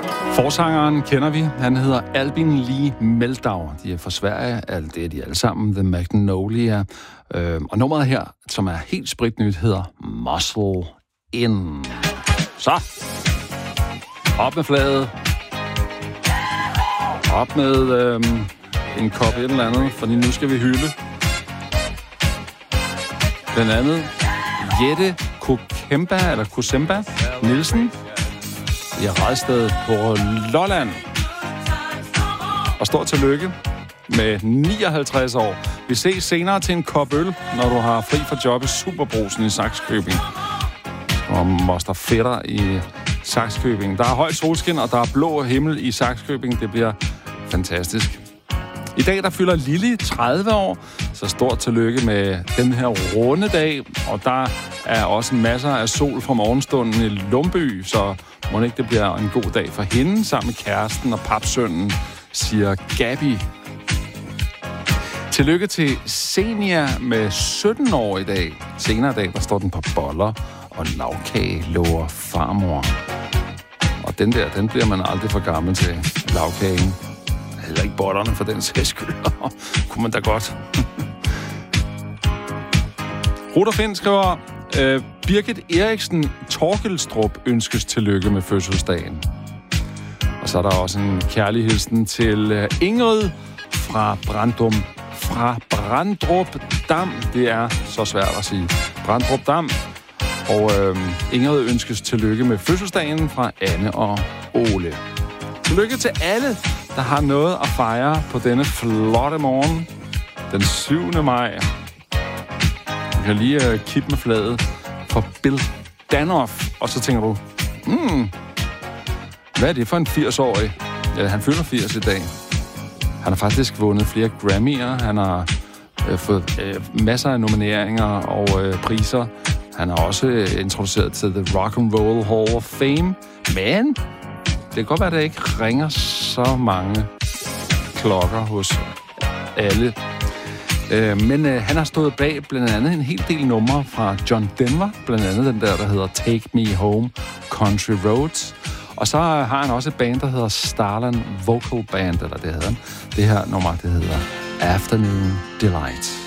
Forsangeren kender vi. Han hedder Albin Lee Meldau. De er fra Sverige. Det er de alle sammen. The Magnolia. Og nummeret her, som er helt spritnyt, hedder Muscle In. Så. Op med flaget. Op med en kop et eller andet, fordi nu skal vi hylde. Den anden, Jette Kusemba Nielsen i Radsted på Lolland. Og stort tillykke med 59 år. Vi ses senere til en kop øl, når du har fri fra job i Superbrugsen i Sakskøbing. Og moster fætter i Sakskøbing. Der er højt solskin, og der er blå himmel i Sakskøbing. Det bliver fantastisk. I dag, der fylder Lili 30 år, så stort tillykke med den her runde dag. Og der er også masser af sol fra morgenstunden i Lumby, så må ikke det bliver en god dag for hende, sammen med kæresten og papsønnen, siger Gabi. Tillykke til Senia med 17 år i dag. Senere i dag, der står den på boller og lavkage, lover farmor. Og den bliver man aldrig for gammel til, lavkagen. Heller ikke bollerne for den sags skyld. Kunne man da godt. Ruder Finn skriver, Birgit Eriksen Torkelstrup ønskes tillykke med fødselsdagen. Og så er der også en kærlig hilsen til Ingrid fra Brandrup Dam. Det er så svært at sige. Brandrup Dam. Og Ingrid ønskes tillykke med fødselsdagen fra Anne og Ole. Tillykke til alle, der har noget at fejre på denne flotte morgen. Den 7. maj. Jeg kan lige kippe med flaget for Bill Danoff. Og så tænker du, hvad er det for en 80-årig? Ja, han fylder 80 i dag. Han har faktisk vundet flere Grammy'er. Han har fået masser af nomineringer og priser. Han er også introduceret til The Rock and Roll Hall of Fame. Men det kan godt være, at der ikke ringer så mange klokker hos alle. Men han har stået bag blandt andet en hel del numre fra John Denver. Blandt andet den der hedder Take Me Home, Country Roads. Og så har han også et band, der hedder Starland Vocal Band, eller det hedder han. Det her nummer, det hedder Afternoon Delight.